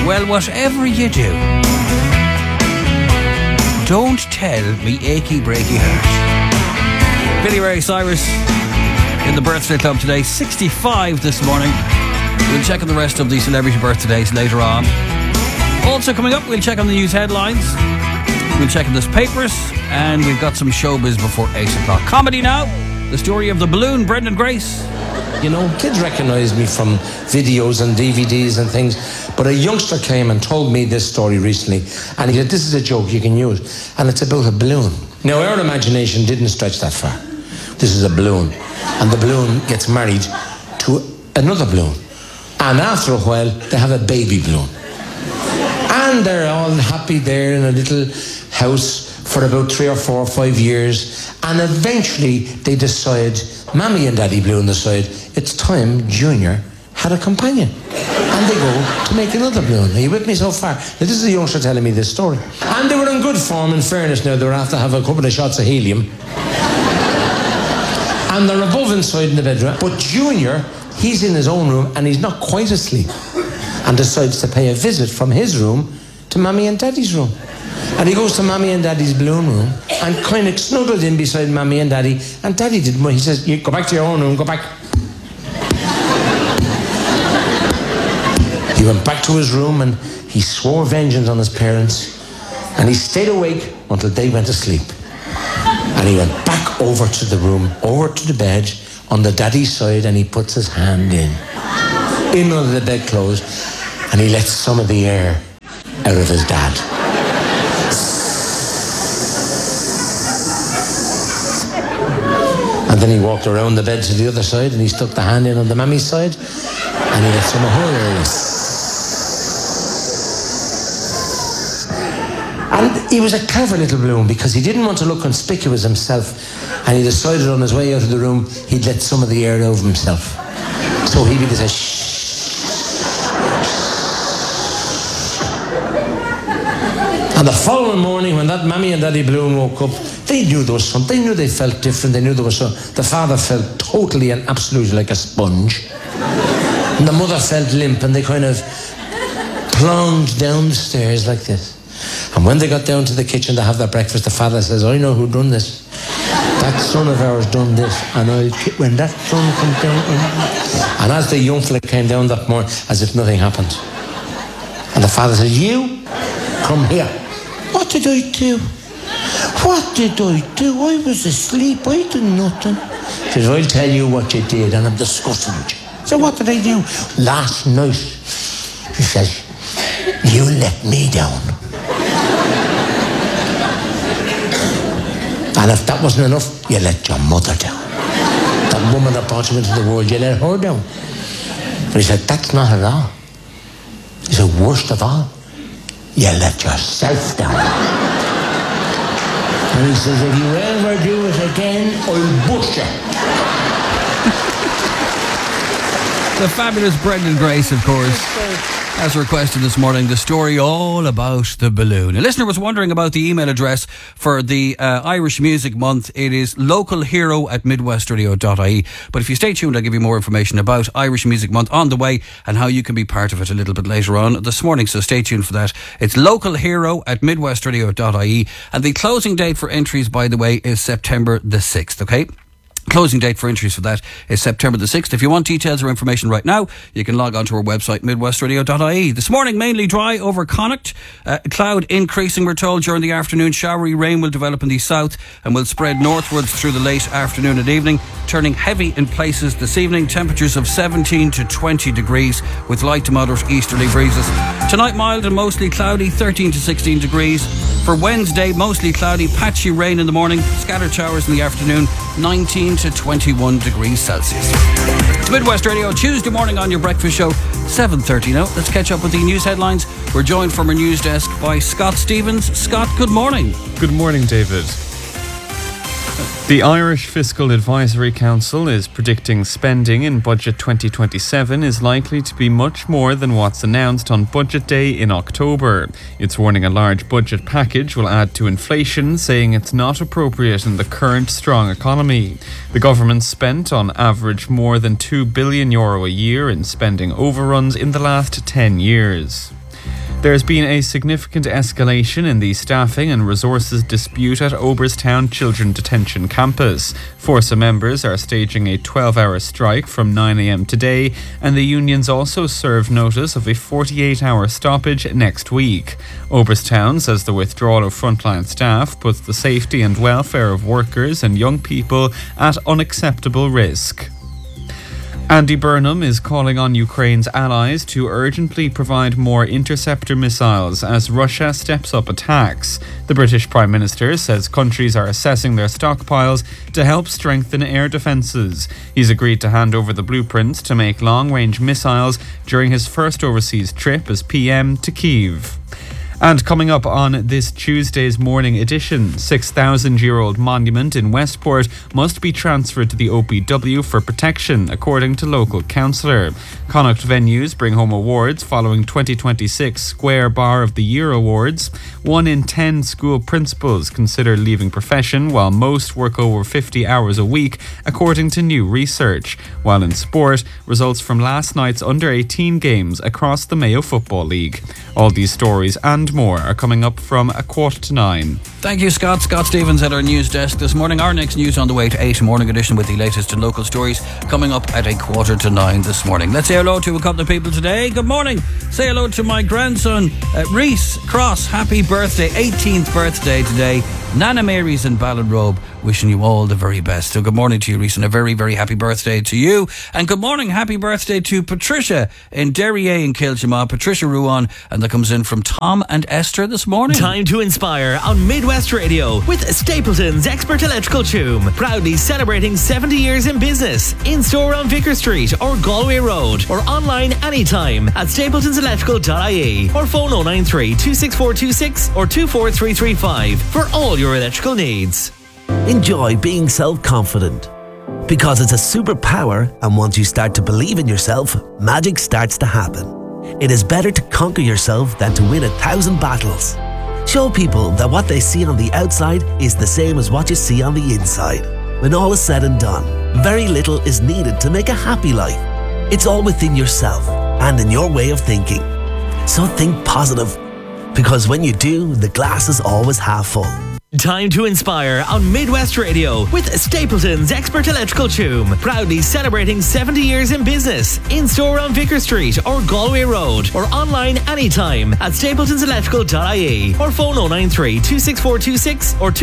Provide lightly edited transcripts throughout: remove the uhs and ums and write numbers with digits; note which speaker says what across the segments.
Speaker 1: Well, whatever you do, don't tell me achy breaky heart. Billy Ray Cyrus in the birthday club today, 65 this morning. We'll check on the rest of the celebrity birthdays later on. Also coming up, we'll check on the news headlines. We'll check on the papers, and we've got some showbiz before 8 o'clock. Comedy now, the story of the balloon, Brendan Grace.
Speaker 2: You know, kids recognise me from videos and DVDs and things, but a youngster came and told me this story recently, and he said, this is a joke you can use, and it's about a balloon. Now, our imagination didn't stretch that far. This is a balloon, and the balloon gets married to another balloon, and after a while, they have a baby balloon. And they're all happy there in a little house for about 3 or 4 or 5 years, and eventually they decide, Mammy and Daddy Balloon decide, it's time Junior had a companion. And they go to make another balloon. Are you with me so far? Now, this is a youngster telling me this story. And they were in good form, in fairness now. They were after have a couple of shots of helium. And they're above inside in the bedroom. But Junior, he's in his own room and he's not quite asleep. And decides to pay a visit from his room to Mammy and Daddy's room. And he goes to Mammy and Daddy's balloon room and kind of snuggled in beside Mammy and Daddy. And Daddy didn't want. He says, you go back to your own room, go back. He went back to his room and he swore vengeance on his parents. And he stayed awake until they went to sleep. And he went back over to the room, over to the bed, on the daddy's side, and he puts his hand in under the bedclothes, and he lets some of the air out of his dad. And then he walked around the bed to the other side, and he stuck the hand in on the mammy's side, and he let some of her air in. And he was a clever little balloon because he didn't want to look conspicuous himself, and he decided on his way out of the room he'd let some of the air out of himself. So he began to say, shh. And the following morning, when that Mammy and Daddy Balloon woke up, they knew there was something. They knew they felt different. They knew there was something. The father felt totally and absolutely like a sponge. And the mother felt limp, and they kind of plunged down the stairs like this. And when they got down to the kitchen to have their breakfast, the father says, I know who done this. That son of ours done this. And when that son comes down... And as the young fella came down that morning, as if nothing happened. And the father says, you, come here. What did I do? What did I do? I was asleep. I did nothing. He says, I'll tell you what you did, and I'm discussing with you. So what did I do? Last night, he says, you let me down. And if that wasn't enough, you let your mother down. That woman that brought you into the world, you let her down. But he said, that's not at all. He said, worst of all, you let yourself down. And he says, if you ever do it again, I'll bust you.
Speaker 1: The fabulous Brendan Grace, of course, as requested this morning, the story all about the balloon. A listener was wondering about the email address for the Irish Music Month. It is localhero@midwestradio.ie. But if you stay tuned, I'll give you more information about Irish Music Month on the way and how you can be part of it a little bit later on this morning. So stay tuned for that. It's localhero@midwestradio.ie. And the closing date for entries, by the way, is September the 6th, okay? Closing date for entries for that is September the 6th. If you want details or information right now, you can log on to our website, midwestradio.ie. This morning, mainly dry over Connacht. Cloud increasing, we're told, during the afternoon. Showery rain will develop in the south and will spread northwards through the late afternoon and evening, turning heavy in places this evening. Temperatures of 17 to 20 degrees with light to moderate easterly breezes. Tonight, mild and mostly cloudy, 13 to 16 degrees. For Wednesday, mostly cloudy, patchy rain in the morning, scattered showers in the afternoon, 19 to 21 degrees Celsius. It's Midwest Radio, Tuesday morning on your breakfast show, 7:30 now. Let's catch up with the news headlines. We're joined from our news desk by Scott Stevens. Scott, good morning.
Speaker 3: Good morning, David. The Irish Fiscal Advisory Council is predicting spending in Budget 2027 is likely to be much more than what's announced on Budget Day in October. It's warning a large budget package will add to inflation, saying it's not appropriate in the current strong economy. The government spent on average more than €2 billion a year in spending overruns in the last 10 years. There's been a significant escalation in the staffing and resources dispute at Oberstown Children Detention Campus. Forsa members are staging a 12-hour strike from 9 a.m. today, and the unions also served notice of a 48-hour stoppage next week. Oberstown says the withdrawal of frontline staff puts the safety and welfare of workers and young people at unacceptable risk. Andy Burnham is calling on Ukraine's allies to urgently provide more interceptor missiles as Russia steps up attacks. The British Prime Minister says countries are assessing their stockpiles to help strengthen air defences. He's agreed to hand over the blueprints to make long-range missiles during his first overseas trip as PM to Kyiv. And coming up on this Tuesday's morning edition, 6,000-year-old monument in Westport must be transferred to the OPW for protection, according to local councillor. Connacht venues bring home awards following 2026 Square Bar of the Year awards. 1 in 10 school principals consider leaving profession, while most work over 50 hours a week, according to new research. While in sport, results from last night's under-18 games across the Mayo Football League. All these stories and more are coming up from 8:45.
Speaker 1: Thank you, Scott. Scott Stevens at our news desk this morning. Our next news on the way to 8 morning edition with the latest and local stories coming up at 8:45 this morning. Let's say hello to a couple of people today. Good morning. Say hello to my grandson, Reese Cross. Happy birthday, 18th birthday today. Nana Mary's in Ballinrobe, wishing you all the very best. So good morning to you, Reese, and a very, very happy birthday to you. And good morning, happy birthday to Patricia in Derrier in Kilchama. Patricia Ruan, and that comes in from Tom and Esther this morning.
Speaker 4: Time to inspire on Midwest Radio with Stapleton's Expert Electrical Choom. Proudly celebrating 70 years in business. In-store on Vicar Street or Galway Road, or online anytime at stapletonselectrical.ie, or phone 093 26426 or 24335 for all your electrical needs.
Speaker 5: Enjoy being self-confident, because it's a superpower, and once you start to believe in yourself, magic starts to happen. It is better to conquer yourself than to win 1,000 battles. Show people that what they see on the outside is the same as what you see on the inside. When all is said and done, very little is needed to make a happy life. It's all within yourself and in your way of thinking. So think positive, because when you do, the glass is always half full.
Speaker 4: Time to inspire on Midwest Radio with Stapleton's Expert Electrical Choom. Proudly celebrating 70 years in business. In-store on Vicar Street or Galway Road, or online anytime at stapletonselectrical.ie, or phone 093 26426 or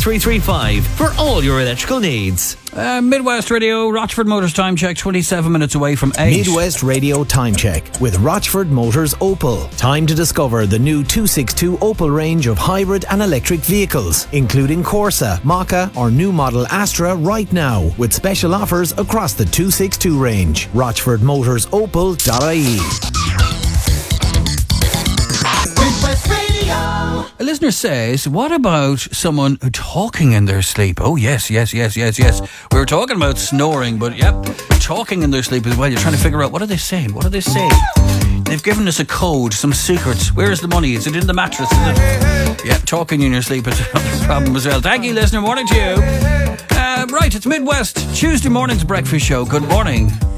Speaker 4: 24335 for all your electrical needs.
Speaker 1: Midwest Radio, Rochford Motors time check, 27 minutes away from 8.
Speaker 6: Midwest Radio time check with Rochford Motors Opel. Time to discover the new 262 Opel range of hybrid and electric vehicles, including Corsa, Maka or new model Astra right now, with special offers across the 262 range. RochfordMotorsOpel.ie.
Speaker 1: A listener says, what about someone talking in their sleep? Oh, yes. We were talking about snoring, but yep, talking in their sleep as well. You're trying to figure out, what are they saying? They've given us a code, some secrets. Where is the money? Is it in the mattress? Yep, talking in your sleep is another problem as well. Thank you, listener. Morning to you. Right, it's Midwest Tuesday morning's breakfast show. Good morning.